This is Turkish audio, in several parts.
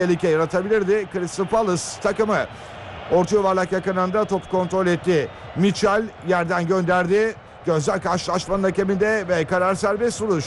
tehlike yaratabilirdi. Crystal Palace takımı orta yuvarlak yakınında top kontrol etti. Mitchell yerden gönderdi. Gözler karşılaşmanın hakeminde ve karar serbest vuruş.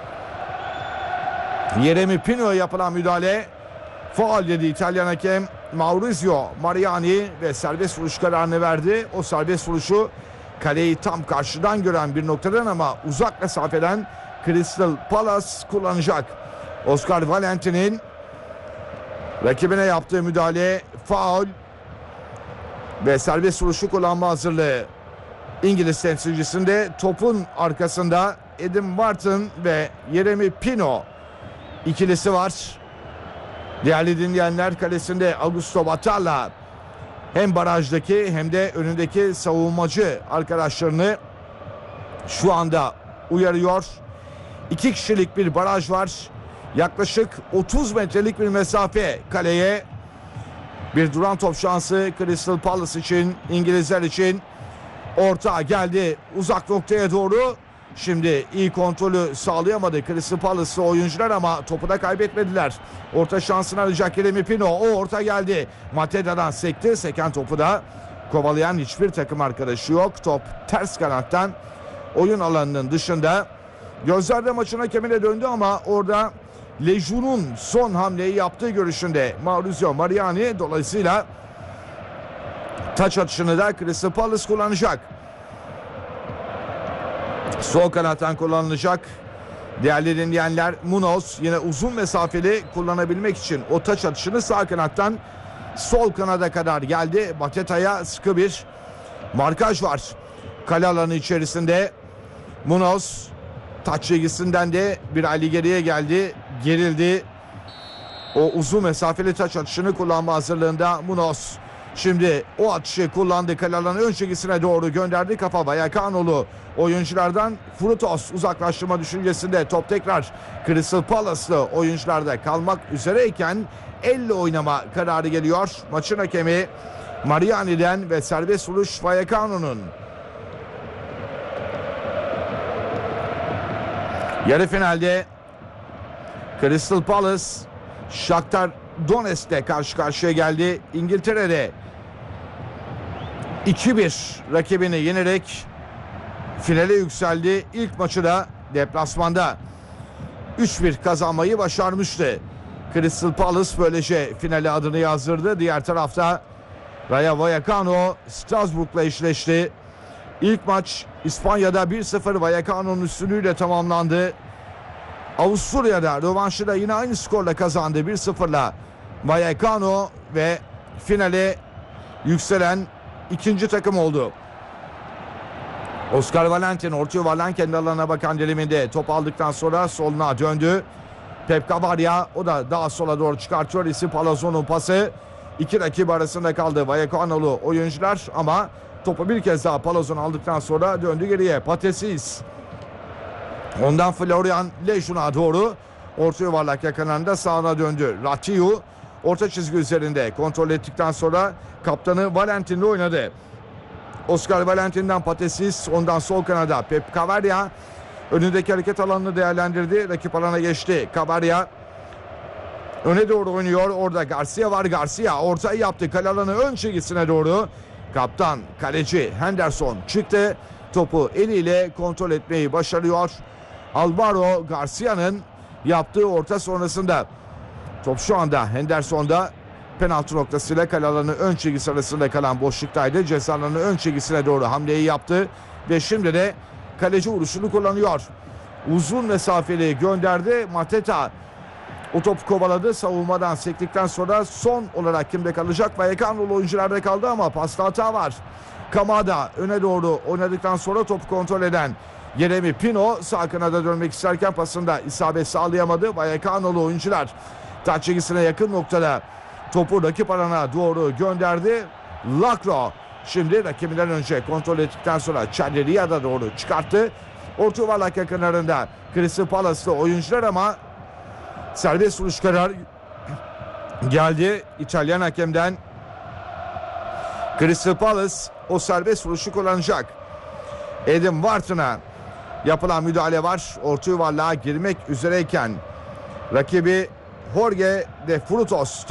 Yeremi Pino'ya yapılan müdahale. Faul dedi İtalyan hakem Maurizio Mariani ve serbest vuruş kararını verdi. O serbest vuruşu kaleyi tam karşıdan gören bir noktadan ama uzak mesafeden Crystal Palace kullanacak. Oscar Valentin'in rakibine yaptığı müdahale faul ve serbest vuruşu kullanma hazırlığı. İngiliz temsilcisinde topun arkasında Adam Wharton ve Yeremi Pino ikilisi var. Değerli dinleyenler, kalesinde Augusto Batalla hem barajdaki hem de önündeki savunmacı arkadaşlarını şu anda uyarıyor. 2 kişilik bir baraj var. Yaklaşık 30 metrelik bir mesafe kaleye. Bir duran top şansı Crystal Palace için, İngilizler için. Orta geldi uzak noktaya doğru. Şimdi iyi kontrolü sağlayamadı Crystal Palace'lı oyuncular ama topu da kaybetmediler. Orta şansını arayacak Yeremi Pino. O orta geldi. Mateda'dan sekti. Seken topu da kovalayan hiçbir takım arkadaşı yok. Top ters kanattan oyun alanının dışında. Gözlerde maçın hakemine döndü ama orada Lejun'un son hamleyi yaptığı görüşünde Maurizio Mariani, dolayısıyla taç atışını da Crystal Palace kullanacak. Sol kanattan kullanılacak. Değerli dinleyenler, Munoz yine uzun mesafeli kullanabilmek için o taç atışını sağ kanattan sol kanada kadar geldi. Bateta'ya sıkı bir markaj var. Kale alanı içerisinde Munoz taç çizgisinden de bir ali geriye geldi. Gerildi. O uzun mesafeli taç atışını kullanma hazırlığında Munoz. Şimdi o atışı kullandı. Kale alanı ön çizgisine doğru gönderdi. Kafa Vallecano'lu oyunculardan Frutos uzaklaştırma düşüncesinde. Top tekrar Crystal Palace'lı oyuncularda kalmak üzereyken elle oynama kararı geliyor. Maçın hakemi Mariani'den ve serbest vuruş Vallecano'nun. Yarı finalde Crystal Palace Shakhtar Donetsk'le karşı karşıya geldi. İngiltere'de 2-1 rakibini yenerek finale yükseldi. İlk maçı da deplasmanda 3-1 kazanmayı başarmıştı. Crystal Palace böylece finale adını yazdırdı. Diğer tarafta Rayo Vallecano Strasbourg'la eşleşti. İlk maç İspanya'da 1-0 Vallecano'nun üstünlüğüyle tamamlandı. Avusturya'da rövanşı da yine aynı skorla kazandı 1-0'la Vallecano ve finale yükselen ikinci takım oldu. Oscar Valentin orta yuvarlan kendi alanına bakan diliminde top aldıktan sonra soluna döndü. Pep Cavarria, o da daha sola doğru çıkartıyor. İsi Palazzo'nun pası. İki rakip arasında kaldı Vallecano'lu oyuncular ama topu bir kez daha Palazzo'nu aldıktan sonra döndü geriye. Patesis. Ondan Florian Lejun'a doğru orta yuvarlak yakınlarında sağına döndü. Ratiu orta çizgi üzerinde kontrol ettikten sonra kaptanı Valentin'le oynadı. Oscar Valentin'den Patesis, ondan sol kanada Pep Cavarria önündeki hareket alanını değerlendirdi. Rakip alana geçti. Cavarria öne doğru oynuyor. Orada Garcia var. Garcia ortayı yaptı. Kale alanı ön çizgisine doğru. Kaptan kaleci Henderson çıktı. Topu eliyle kontrol etmeyi başarıyor. Alvaro Garcia'nın yaptığı orta sonrasında top şu anda Henderson'da, penaltı noktasıyla kale alanı ön çizgisi arasında kalan boşluktaydı. Ceza alanı ön çizgisine doğru hamleyi yaptı ve şimdi de kaleci vuruşunu kullanıyor. Uzun mesafeli gönderdi. Mateta o topu kovaladı. Savunmadan sektikten sonra son olarak kimde kalacak? Vallecano'lu oyuncularda kaldı ama pasta hata var. Kamada öne doğru oynadıktan sonra topu kontrol eden Yeremi Pino sağ kanada dönmek isterken pasında isabet sağlayamadı. Vallecano'lu oyuncular taç çizgisine yakın noktada topu rakip alana doğru gönderdi. Lacro şimdi rakibinden önce kontrol ettikten sonra Chandler'e doğru çıkarttı. Orta yuvarlak yakınlarında Crystal Palace'lı oyuncular ama serbest vuruş kararı geldi İtalyan hakemden. Crystal Palace o serbest vuruşu kullanacak. Adam Wharton'a yapılan müdahale var. Orta yuvarlığa girmek üzereyken rakibi Jorge de Frutos